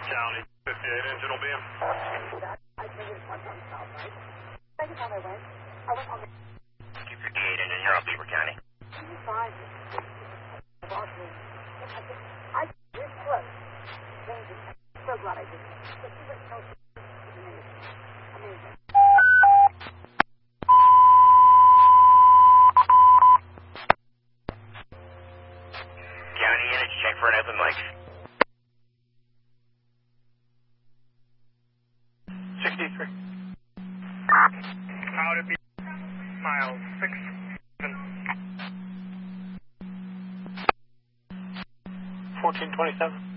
County 58, engine will be in. Keep your D8 engine, you're on Beaver County. County units, check for an open mic. 63. Out of miles 6, 7. 1427.